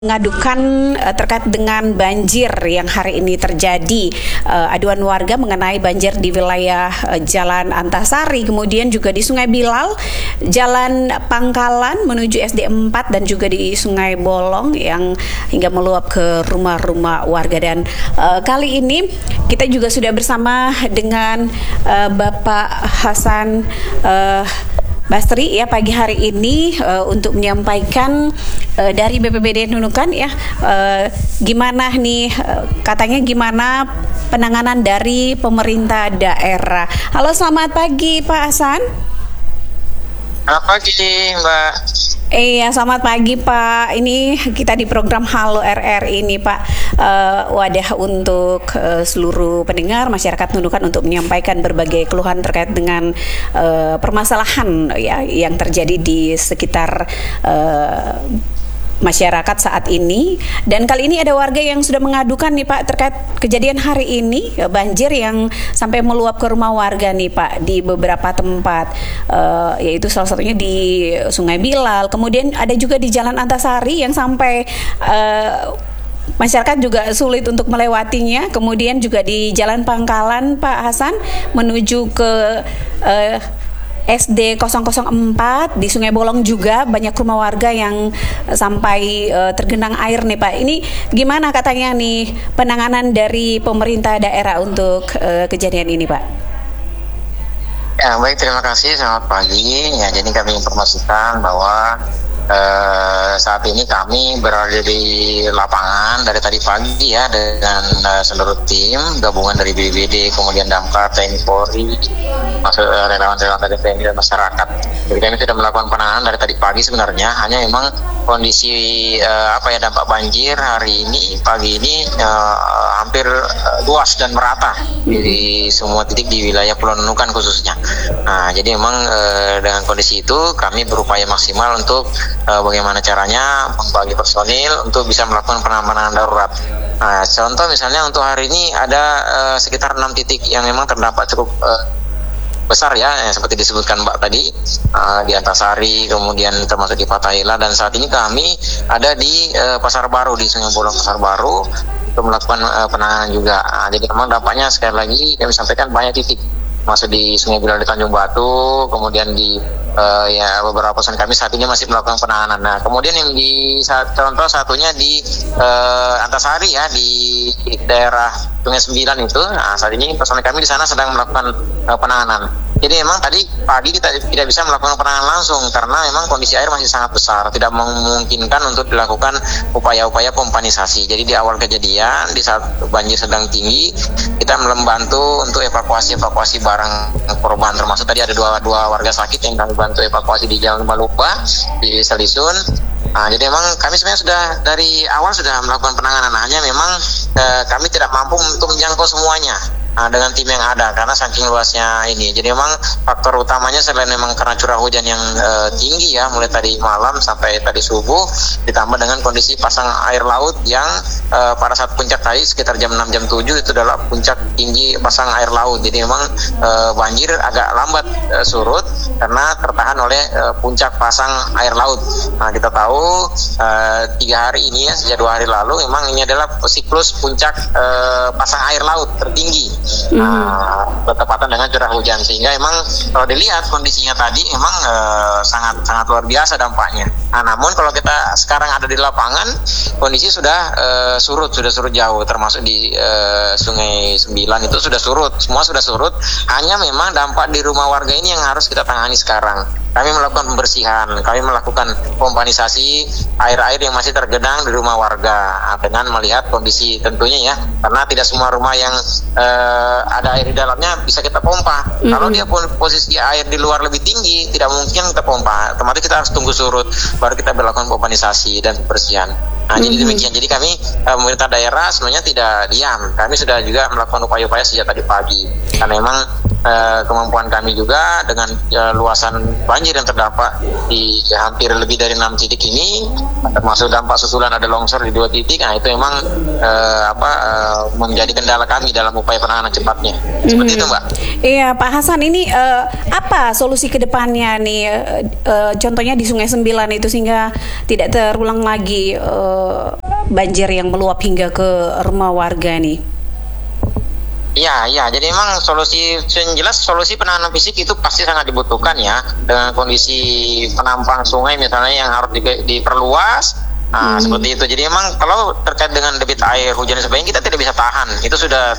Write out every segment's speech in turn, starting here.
mengadukan terkait dengan banjir yang hari ini terjadi. Aduan warga mengenai banjir di wilayah Jalan Antasari, kemudian juga di Sungai Bilal, Jalan Pangkalan menuju SD 4 dan juga di Sungai Bolong yang hingga meluap ke rumah-rumah warga. Dan kali ini kita juga sudah bersama dengan Bapak Hasan Basri ya pagi hari ini untuk menyampaikan dari BPBD Nunukan ya gimana nih katanya gimana penanganan dari pemerintah daerah. Halo, selamat pagi Pak Hasan. Selamat pagi Mbak. Iya, selamat pagi Pak. Ini kita di program Halo RR ini Pak, wadah untuk seluruh pendengar masyarakat Nunukan untuk menyampaikan berbagai keluhan terkait dengan permasalahan ya yang terjadi di sekitar masyarakat saat ini. Dan kali ini ada warga yang sudah mengadukan nih Pak terkait kejadian hari ini banjir yang sampai meluap ke rumah warga nih Pak di beberapa tempat, yaitu salah satunya di Sungai Bilal, kemudian ada juga di Jalan Antasari yang sampai masyarakat juga sulit untuk melewatinya, kemudian juga di Jalan Pangkalan Pak Hasan menuju ke SD 004 di Sungai Bolong juga banyak rumah warga yang sampai tergenang air nih Pak. Ini gimana katanya nih penanganan dari pemerintah daerah untuk kejadian ini Pak? Ya baik, terima kasih. Selamat pagi. Ya, jadi kami informasikan bahwa saat ini kami berada di lapangan dari tadi pagi ya dengan seluruh tim gabungan dari BPBD, kemudian Damkar, TNI Polri, masuk relawan-relawan dari TNI dan masyarakat. Jadi kami sudah melakukan penanganan dari tadi pagi sebenarnya. Hanya memang kondisi dampak banjir hari ini pagi ini hampir luas dan merata di semua titik di wilayah Pulau Nunukan khususnya. Nah, jadi memang dengan kondisi itu kami berupaya maksimal untuk bagaimana caranya membagi personil untuk bisa melakukan penanganan darurat. Nah, contoh misalnya untuk hari ini ada sekitar 6 titik yang memang terdampak cukup besar ya, seperti disebutkan Mbak tadi, di Antasari, kemudian termasuk di Fatahila, dan saat ini kami ada di Pasar Baru, di Sungai Bolong Pasar Baru untuk melakukan penanganan juga. Nah, jadi memang dampaknya sekali lagi kami sampaikan banyak titik, masuk di Sungai Bilal di Tanjung Batu, kemudian di beberapa pesan kami saat ini masih melakukan penanganan. Nah, kemudian yang contoh satunya di Antasari ya, di daerah Sungai 9 itu. Nah, saat ini personel kami di sana sedang melakukan penanganan. Jadi memang tadi pagi kita tidak bisa melakukan penanganan langsung karena memang kondisi air masih sangat besar, tidak memungkinkan untuk dilakukan upaya-upaya pompanisasi. Jadi di awal kejadian, di saat banjir sedang tinggi, kita membantu untuk evakuasi barang korban, termasuk tadi ada dua warga sakit yang kami bantu evakuasi di Jalan Malupa, di Selisun. Nah, jadi memang kami sebenarnya sudah dari awal sudah melakukan penanganan, hanya memang kami tidak mampu untuk menjangkau semuanya dengan tim yang ada karena saking luasnya ini. Jadi memang faktor utamanya selain memang karena curah hujan yang tinggi ya, mulai tadi malam sampai tadi subuh, ditambah dengan kondisi pasang air laut yang pada saat puncak tadi sekitar jam 6 jam 7 itu adalah puncak tinggi pasang air laut. Jadi memang banjir agak lambat surut karena tertahan oleh puncak pasang air laut. Nah, kita tahu 3 hari ini ya, sejak 2 hari lalu memang ini adalah siklus puncak pasang air laut tertinggi. Bertepatan dengan curah hujan, sehingga emang kalau dilihat kondisinya tadi emang sangat luar biasa dampaknya. Nah, namun kalau kita sekarang ada di lapangan, kondisi sudah surut jauh, termasuk di Sungai 9 itu sudah surut, semua sudah surut. Hanya memang dampak di rumah warga ini yang harus kita tangani sekarang. Kami melakukan pembersihan, kami melakukan pompanisasi air-air yang masih tergenang di rumah warga dengan melihat kondisi tentunya ya, karena tidak semua rumah yang ada air di dalamnya bisa kita pompa. Kalau dia pun posisi air di luar lebih tinggi, tidak mungkin kita pompa. Otomatis kita harus tunggu surut, baru kita melakukan pompanisasi dan pembersihan. Nah, jadi demikian. Jadi kami pemerintah daerah sebenarnya tidak diam. Kami sudah juga melakukan upaya-upaya sejak tadi pagi. Karena memang kemampuan kami juga dengan luasan banjir yang terdampak di hampir lebih dari 6 titik ini, termasuk dampak susulan ada longsor di 2 titik. Nah itu memang menjadi kendala kami dalam upaya penanganan cepatnya. Seperti itu, Mbak. Iya, Pak Hasan, ini apa solusi ke depannya nih? Contohnya di Sungai Sembilan itu sehingga tidak terulang lagi banjir yang meluap hingga ke rumah warga nih. Iya. Jadi memang solusi penanganan fisik itu pasti sangat dibutuhkan ya, dengan kondisi penampang sungai misalnya yang harus diperluas. Nah, seperti itu. Jadi memang kalau terkait dengan debit air hujan dan sebagainya kita tidak bisa tahan. Itu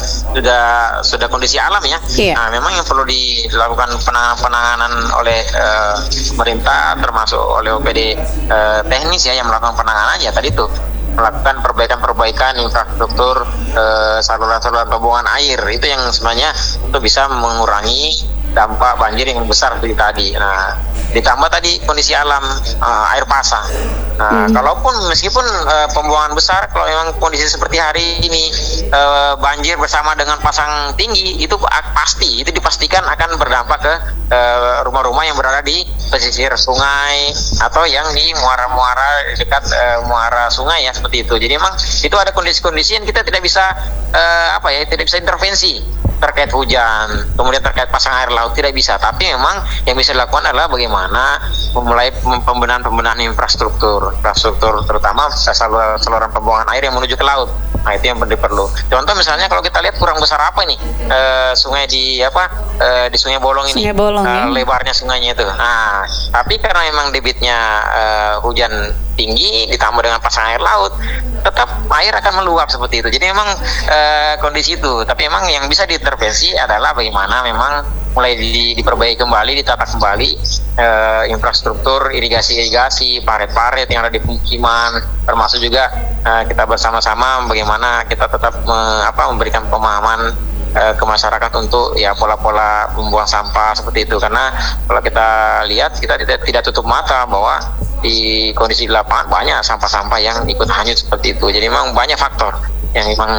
sudah kondisi alam ya. Iya. Nah, memang yang perlu dilakukan penanganan oleh pemerintah termasuk oleh OPD teknis ya yang melakukan penanganan ya tadi itu melakukan perbaikan infrastruktur saluran-saluran pembuangan air itu yang sebenarnya itu bisa mengurangi dampak banjir yang besar seperti tadi. Nah, ditambah tadi kondisi alam air pasang. Nah, kalaupun meskipun pembuangan besar, kalau memang kondisi seperti hari ini banjir bersama dengan pasang tinggi itu pasti itu dipastikan akan berdampak ke rumah-rumah yang berada di pesisir sungai atau yang di muara-muara dekat muara sungai ya seperti itu. Jadi memang itu ada kondisi-kondisi yang kita tidak bisa tidak bisa intervensi terkait hujan, kemudian terkait pasang air laut tidak bisa. Tapi memang yang bisa dilakukan adalah bagaimana memulai pembenahan infrastruktur terutama saluran pembuangan air yang menuju ke laut. Nah itu yang perlu. Contoh misalnya kalau kita lihat kurang besar apa nih sungai di Sungai Bolong ini, Sungai Bolong, ya? Lebarnya sungainya itu. Nah tapi karena memang debitnya hujan tinggi ditambah dengan pasang air laut, tetap air akan meluap seperti itu. Jadi memang kondisi itu. Tapi memang yang bisa diintervensi adalah bagaimana memang mulai diperbaiki kembali, ditata kembali infrastruktur irigasi, paret-paret yang ada di pemukiman, termasuk juga kita bersama-sama bagaimana kita tetap memberikan pemahaman ke masyarakat untuk ya pola-pola membuang sampah seperti itu. Karena kalau kita lihat kita tidak tutup mata bahwa di kondisi di lapangan banyak sampah-sampah yang ikut hanyut seperti itu. Jadi memang banyak faktor yang memang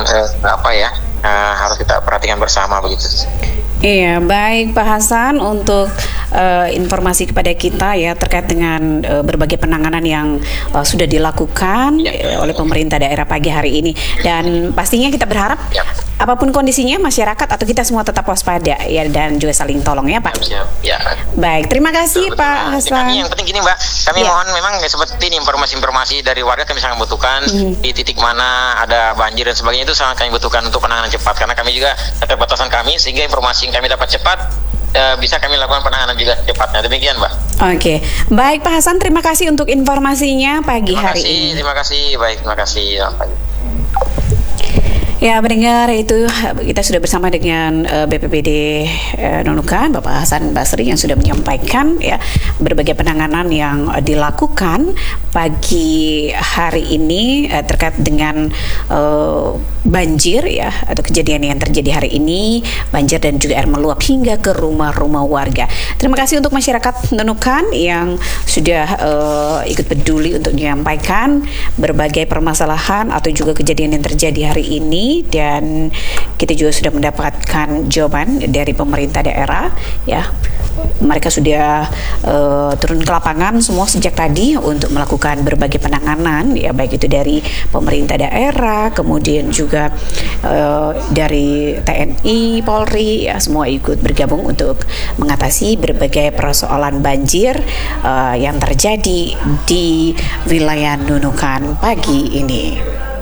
harus kita perhatikan bersama begitu. Iya, baik Pak Hasan untuk informasi kepada kita ya terkait dengan berbagai penanganan yang sudah dilakukan oleh pemerintah daerah pagi hari ini, dan pastinya kita berharap apapun kondisinya masyarakat atau kita semua tetap waspada ya dan juga saling tolong ya Pak. Ya. Baik, terima kasih betul. Pak Hasan. Yang penting gini Mbak, kami mohon memang seperti ini informasi-informasi dari warga kami sangat butuhkan di titik mana ada banjir dan sebagainya itu sangat kami butuhkan untuk penanganan cepat karena kami juga keterbatasan kami sehingga informasi yang kami dapat cepat bisa kami lakukan penanganan juga cepatnya. Demikian Mbak. Oke, baik Pak Hasan, terima kasih untuk informasinya pagi hari ini. Terima kasih, baik, terima kasih. Ya, mendengar itu kita sudah bersama dengan BPBD Nunukan, Bapak Hasan Basri yang sudah menyampaikan ya berbagai penanganan yang dilakukan pagi hari ini terkait dengan banjir ya atau kejadian yang terjadi hari ini, banjir dan juga air meluap hingga ke rumah-rumah warga. Terima kasih untuk masyarakat Nunukan yang sudah ikut peduli untuk menyampaikan berbagai permasalahan atau juga kejadian yang terjadi hari ini. Dan kita juga sudah mendapatkan jawaban dari pemerintah daerah ya. Mereka sudah turun ke lapangan semua sejak tadi untuk melakukan berbagai penanganan ya, baik itu dari pemerintah daerah, kemudian juga dari TNI, Polri ya, semua ikut bergabung untuk mengatasi berbagai persoalan banjir yang terjadi di wilayah Nunukan pagi ini.